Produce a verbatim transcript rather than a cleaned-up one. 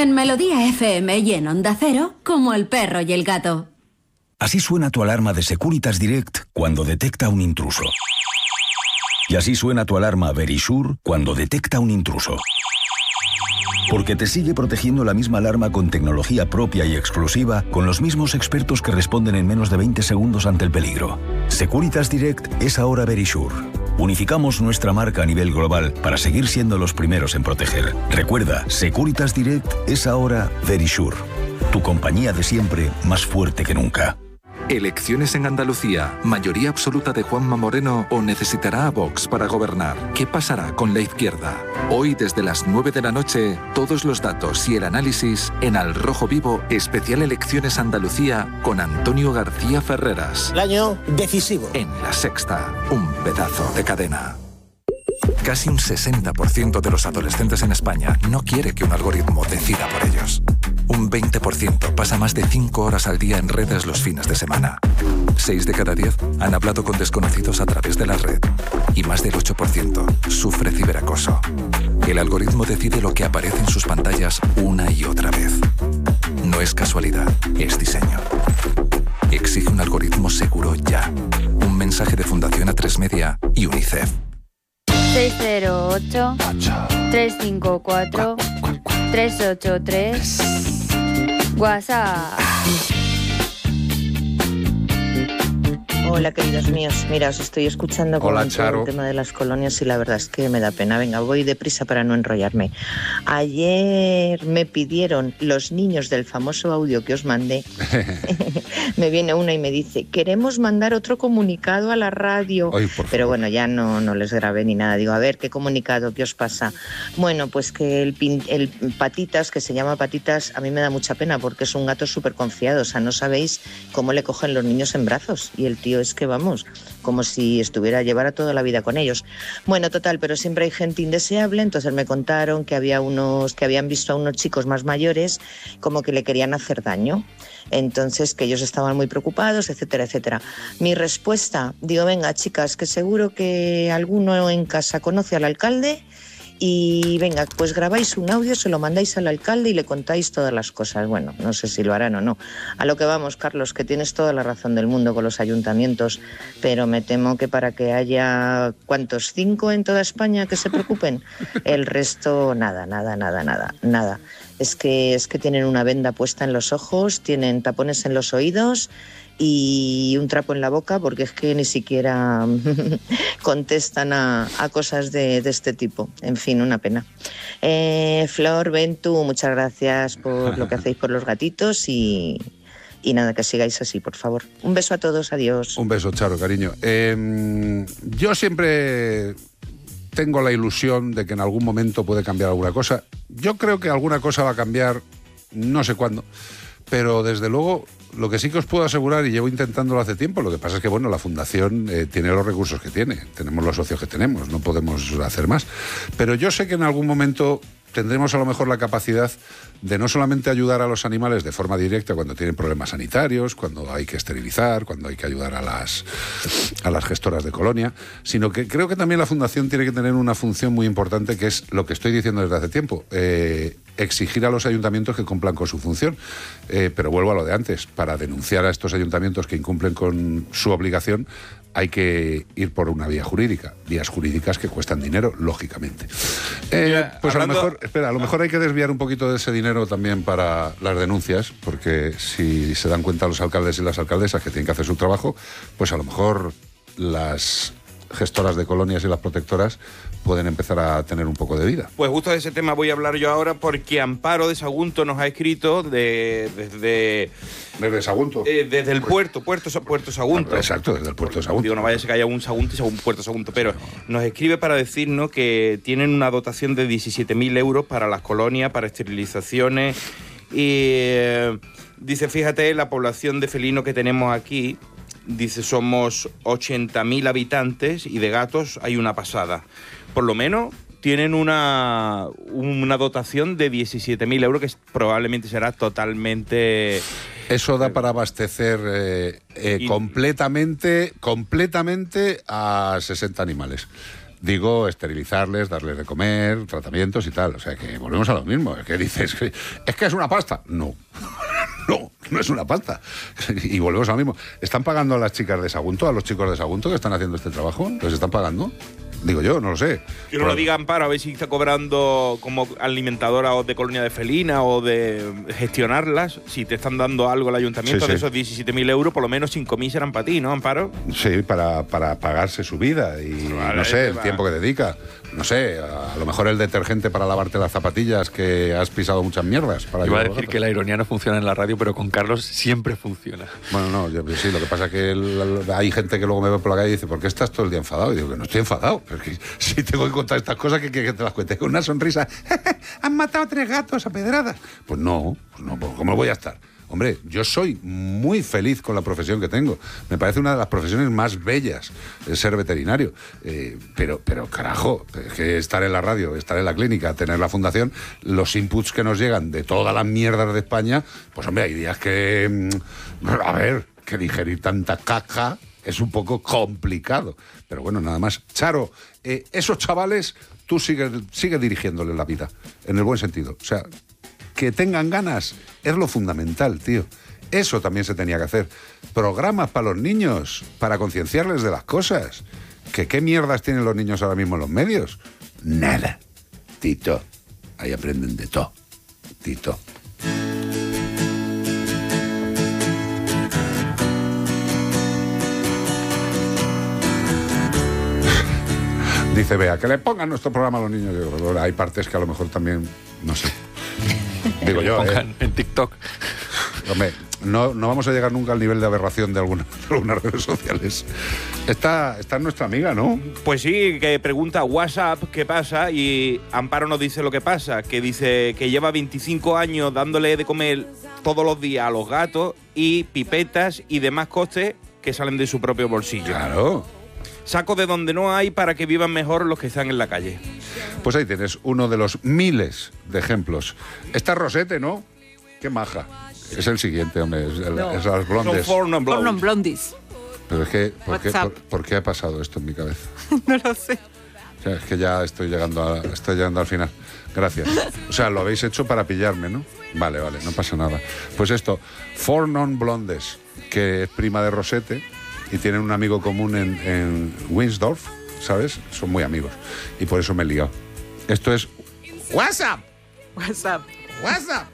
En Melodía F M y en Onda Cero, como el perro y el gato. Así suena tu alarma de Securitas Direct cuando detecta un intruso. Y así suena tu alarma Verisure cuando detecta un intruso. Porque te sigue protegiendo la misma alarma con tecnología propia y exclusiva, con los mismos expertos que responden en menos de veinte segundos ante el peligro. Securitas Direct es ahora Verisure. Unificamos nuestra marca a nivel global para seguir siendo los primeros en proteger. Recuerda, Securitas Direct es ahora Verisure. Tu compañía de siempre, más fuerte que nunca. Elecciones en Andalucía, mayoría absoluta de Juanma Moreno o necesitará a Vox para gobernar. ¿Qué pasará con la izquierda? Hoy desde las nueve de la noche, todos los datos y el análisis en Al Rojo Vivo, especial Elecciones Andalucía con Antonio García Ferreras. El año decisivo. En La Sexta, un pedazo de cadena. Casi un sesenta por ciento de los adolescentes en España no quiere que un algoritmo decida por ellos. Un veinte por ciento pasa más de cinco horas al día en redes los fines de semana. seis de cada diez han hablado con desconocidos a través de la red. Y más del ocho por ciento sufre ciberacoso. El algoritmo decide lo que aparece en sus pantallas una y otra vez. No es casualidad, es diseño. Exige un algoritmo seguro ya. Un mensaje de Fundación A tres Media y UNICEF. seis cero ocho, tres cinco cuatro, tres ocho tres. WhatsApp. Hola, queridos míos. Mira, os estoy escuchando con Hola, todo el tema de las colonias y la verdad es que me da pena. Venga, voy deprisa para no enrollarme. Ayer me pidieron los niños del famoso audio que os mandé. Me viene una y me dice, queremos mandar otro comunicado a la radio. Ay, pero bueno, ya no, no les grabé ni nada. Digo, a ver, ¿qué comunicado? ¿Qué os pasa? Bueno, pues que el, pin, el Patitas, que se llama Patitas, a mí me da mucha pena porque es un gato súper confiado. O sea, no sabéis cómo le cogen los niños en brazos. Y el tío es que vamos, como si estuviera llevara toda la vida con ellos. Bueno, total, pero siempre hay gente indeseable, entonces me contaron que había unos que habían visto a unos chicos más mayores como que le querían hacer daño. Entonces, que ellos estaban muy preocupados, etcétera, etcétera. Mi respuesta, digo, venga, chicas, que seguro que alguno en casa conoce al alcalde y venga, pues grabáis un audio, se lo mandáis al alcalde y le contáis todas las cosas. Bueno, no sé si lo harán o no. A lo que vamos, Carlos, que tienes toda la razón del mundo con los ayuntamientos, pero me temo que para que haya, ¿cuántos? ¿Cinco en toda España que se preocupen? El resto, nada, nada, nada, nada, nada. Es que, es que tienen una venda puesta en los ojos, tienen tapones en los oídos y un trapo en la boca porque es que ni siquiera contestan a, a cosas de, de este tipo. En fin, una pena. Eh, Flor, Ventu, muchas gracias por lo que hacéis por los gatitos y, y nada, que sigáis así, por favor. Un beso a todos, adiós. Un beso, Charo, cariño. Eh, yo siempre tengo la ilusión de que en algún momento puede cambiar alguna cosa. Yo creo que alguna cosa va a cambiar, no sé cuándo, pero desde luego lo que sí que os puedo asegurar, y llevo intentándolo hace tiempo, lo que pasa es que, bueno, la Fundación eh, tiene los recursos que tiene, tenemos los socios que tenemos, no podemos hacer más. Pero yo sé que en algún momento tendremos a lo mejor la capacidad de no solamente ayudar a los animales de forma directa cuando tienen problemas sanitarios, cuando hay que esterilizar, cuando hay que ayudar a las, a las gestoras de colonia, sino que creo que también la Fundación tiene que tener una función muy importante, que es lo que estoy diciendo desde hace tiempo, eh, exigir a los ayuntamientos que cumplan con su función. Eh, pero vuelvo a lo de antes, para denunciar a estos ayuntamientos que incumplen con su obligación, hay que ir por una vía jurídica, vías jurídicas que cuestan dinero, lógicamente. Eh, ya, pues hablando... a lo mejor, espera, a lo mejor hay que desviar un poquito de ese dinero también para las denuncias, porque si se dan cuenta los alcaldes y las alcaldesas que tienen que hacer su trabajo, pues a lo mejor las gestoras de colonias y las protectoras pueden empezar a tener un poco de vida. Pues justo de ese tema voy a hablar yo ahora, porque Amparo de Sagunto nos ha escrito de, desde... ¿Desde Sagunto? Eh, desde el puerto, puerto, puerto Sagunto. Exacto, desde el puerto de Sagunto. Digo, no vaya a ser que haya un Sagunto y un puerto Sagunto, pero nos escribe para decirnos que tienen una dotación de diecisiete mil euros para las colonias, para esterilizaciones, y eh, dice, fíjate, la población de felinos que tenemos aquí, dice, somos ochenta mil habitantes y de gatos hay una pasada. Por lo menos tienen una, una dotación de diecisiete mil euros, que probablemente será totalmente... Eso da para abastecer eh, eh, y... completamente, completamente a sesenta animales. Digo, esterilizarles, darles de comer, tratamientos y tal. O sea, que volvemos a lo mismo. Es que dices, ¿es que es una pasta? No. No, no es una pasta. Y volvemos a lo mismo. ¿Están pagando a las chicas de Sagunto, a los chicos de Sagunto que están haciendo este trabajo? ¿Les están pagando? Digo yo, no lo sé. Que no lo diga Amparo, a ver si está cobrando como alimentadora o de colonia de felina o de gestionarlas. Si te están dando algo el ayuntamiento Sí, sí. de esos diecisiete mil euros, por lo menos cinco mil serán para ti, ¿no, Amparo? Sí, para, para pagarse su vida y Vale, no sé, el va. tiempo que dedica. No sé, a, a lo mejor el detergente para lavarte las zapatillas que has pisado muchas mierdas. Para Iba a ayudar decir los que gatos. la ironía no funciona en la radio, pero con Carlos siempre funciona. Bueno, no, yo, sí, lo que pasa es que el- el- hay gente que luego me ve por la calle y dice, ¿por qué estás todo el día enfadado? Y digo que no estoy enfadado, pero que si tengo que contar estas cosas, que, que, que te las cuente con una sonrisa. ¿Han matado a tres gatos a pedradas? Pues no, pues no, pues ¿cómo voy a estar? Hombre, yo soy muy feliz con la profesión que tengo. Me parece una de las profesiones más bellas el ser veterinario. Eh, pero, pero carajo, es que estar en la radio, estar en la clínica, tener la fundación, los inputs que nos llegan de todas las mierdas de España, pues hombre, hay días que... mm, a ver, que digerir tanta caca es un poco complicado. Pero bueno, nada más. Charo, eh, esos chavales, tú sigues sigue dirigiéndoles la vida, en el buen sentido. O sea, que tengan ganas es lo fundamental, tío. Eso también se tenía que hacer. Programas para los niños, para concienciarles de las cosas. ¿Que qué mierdas tienen los niños ahora mismo en los medios? Nada. Tito, ahí aprenden de todo. Tito. Dice Bea, que le pongan nuestro programa a los niños. Digo, bueno, hay partes que a lo mejor también, no sé. Digo yo, Pongan ¿eh? en TikTok. Hombre, no, no vamos a llegar nunca al nivel de aberración de algunas, de algunas redes sociales. Esta, esta es nuestra amiga, ¿no? Pues sí, que pregunta WhatsApp qué pasa y Amparo nos dice lo que pasa, que dice que lleva veinticinco años dándole de comer todos los días a los gatos y pipetas y demás costes que salen de su propio bolsillo. Claro. Saco de donde no hay para que vivan mejor los que están en la calle. Pues ahí tienes uno de los miles de ejemplos. Esta Rosete, ¿no? Qué maja. Es el siguiente, hombre. Es, el- No. es las blondes. Son four non blondes. Porno blondies. Pero es que, ¿por qué, WhatsApp. por, por qué ha pasado esto en mi cabeza? No lo sé. O sea, es que ya estoy llegando, a, estoy llegando al final. Gracias. O sea, lo habéis hecho para pillarme, ¿no? Vale, vale, no pasa nada. Pues esto, Four Non Blondes, que es prima de Rosete y tienen un amigo común en, en Winsdorf, ¿sabes? Son muy amigos. Y por eso me he liado. Esto es WhatsApp. WhatsApp. WhatsApp.